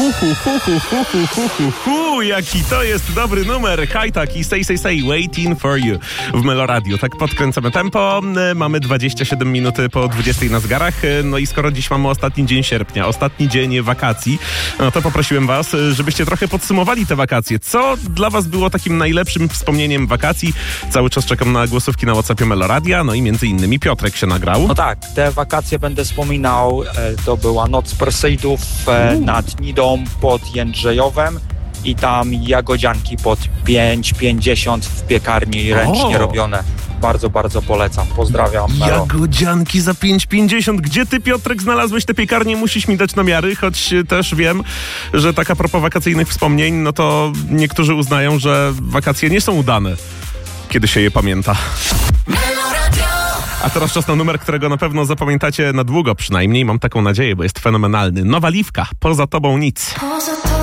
Jaki to jest dobry numer. Hajtak i Say, waiting for you w Meloradio. Tak podkręcamy tempo. Mamy 27 minut po 20 na zegarach. No i skoro dziś mamy ostatni dzień sierpnia, ostatni dzień wakacji, no to poprosiłem was, żebyście trochę podsumowali te wakacje. Co dla was było takim najlepszym wspomnieniem wakacji? Cały czas czekam na głosówki na WhatsAppie Meloradia, no i między innymi Piotrek się nagrał. No tak, te wakacje będę wspominał. To była noc Perseidów nad Nidą pod Jędrzejowem i tam jagodzianki pod 5,50 w piekarni ręcznie robione. Bardzo, bardzo polecam. Pozdrawiam. Melo. Jagodzianki za 5,50. Gdzie ty, Piotrek, znalazłeś te piekarnie? Musisz mi dać namiary, choć też wiem, że tak a propos wakacyjnych wspomnień, no to niektórzy uznają, że wakacje nie są udane, kiedy się je pamięta. A teraz czas na numer, którego na pewno zapamiętacie na długo przynajmniej. Mam taką nadzieję, bo jest fenomenalny. Nowa Liwka, Poza tobą nic.